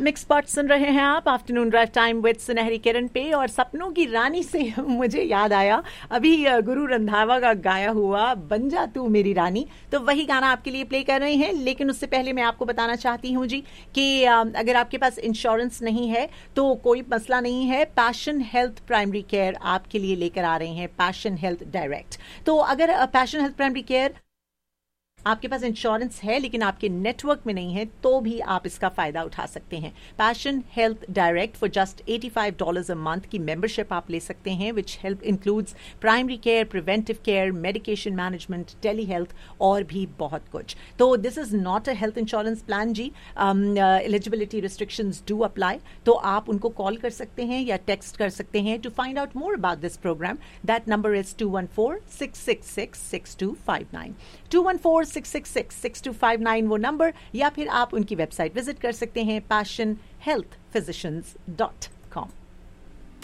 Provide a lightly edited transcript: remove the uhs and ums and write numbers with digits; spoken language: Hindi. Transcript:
मिक्स पॉट सुन रहे हैं आप आफ्टरनून ड्राइव टाइम विद सुनहरी किरण पे। और सपनों की रानी से मुझे याद आया अभी गुरु रंधावा का गाया हुआ बन जा तू मेरी रानी, तो वही गाना आपके लिए प्ले कर रहे हैं। लेकिन उससे पहले मैं आपको बताना चाहती हूँ जी कि अगर आपके पास इंश्योरेंस नहीं है तो कोई मसला नहीं है। पैशन हेल्थ प्राइमरी केयर आपके लिए लेकर आ रहे हैं पैशन हेल्थ डायरेक्ट। तो अगर पैशन हेल्थ प्राइमरी केयर आपके पास इंश्योरेंस है लेकिन आपके नेटवर्क में नहीं है तो भी आप इसका फायदा उठा सकते हैं। Passion health direct for just $85 a month की मेंबरशिप आप ले सकते हैं, which help includes primary care, preventive care, medication management, tele health और भी बहुत कुछ। तो this is not a health insurance plan ji. Eligibility restrictions do apply. तो आप उनको कॉल कर सकते हैं या टेक्स्ट कर सकते हैं to find out more about this programme. That number is 214-666-6259 214-666-6259 वो नंबर, या फिर आप उनकी वेबसाइट विजिट कर सकते हैं passionhealthphysicians.in।